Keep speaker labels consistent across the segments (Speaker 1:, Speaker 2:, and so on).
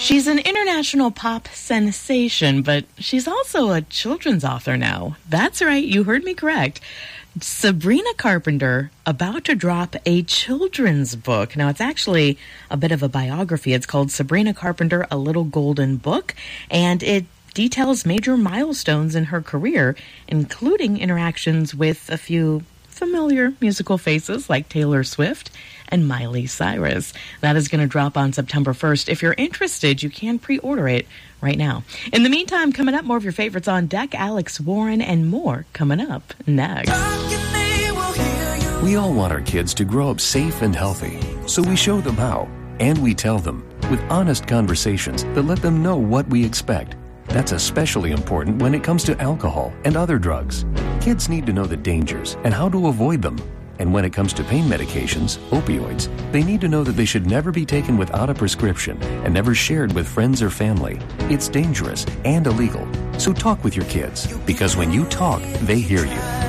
Speaker 1: She's an international pop sensation, but she's also a children's author now. That's right, you heard me correct. Sabrina Carpenter about to drop a children's book. Now, it's actually a bit of a biography. It's called Sabrina Carpenter, A Little Golden Book, and it details major milestones in her career, including interactions with a few familiar musical faces like Taylor Swift and Miley Cyrus. That is going to drop on September 1st. If you're interested, you can pre-order it right now. In the meantime, coming up, more of your favorites on deck. Alex Warren and more coming up next.
Speaker 2: We all want our kids to grow up safe and healthy, so we show them how, and we tell them with honest conversations that let them know what we expect. That's especially important when it comes to alcohol and other drugs. Kids need to know the dangers and how to avoid them. And when it comes to pain medications, opioids, they need to know that they should never be taken without a prescription and never shared with friends or family. It's dangerous and illegal. So talk with your kids, because when you talk, they hear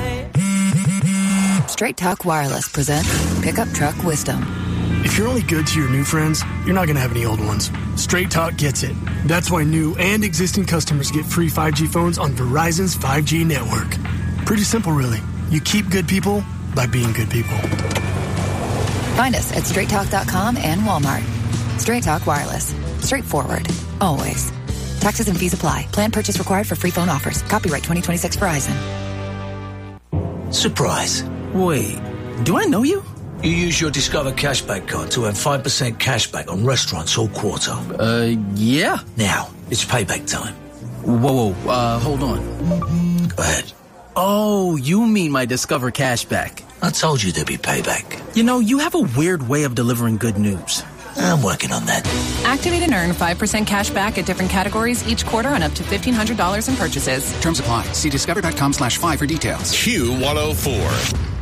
Speaker 2: you.
Speaker 3: Straight Talk Wireless presents Pickup Truck Wisdom.
Speaker 4: If you're only good to your new friends, you're not going to have any old ones. Straight Talk gets it. That's why new and existing customers get free 5G phones on Verizon's 5G network. Pretty simple, really. You keep good people by being good people.
Speaker 3: Find us at straighttalk.com and Walmart. Straight Talk Wireless. Straightforward. Always. Taxes and fees apply. Plan purchase required for free phone offers. Copyright 2026 Verizon.
Speaker 5: Surprise.
Speaker 6: Wait, do I know you?
Speaker 5: You use your Discover Cashback card to earn 5% cashback on restaurants all quarter.
Speaker 6: Yeah.
Speaker 5: Now, it's payback time.
Speaker 6: Whoa, hold on.
Speaker 5: Go ahead.
Speaker 6: Oh, you mean my Discover Cashback.
Speaker 5: I told you there'd be payback.
Speaker 6: You know, you have a weird way of delivering good news.
Speaker 5: I'm working on that.
Speaker 7: Activate and earn 5% cash back at different categories each quarter on up to $1,500 in purchases.
Speaker 8: Terms apply. See discover.com/5 for details.
Speaker 9: Q104.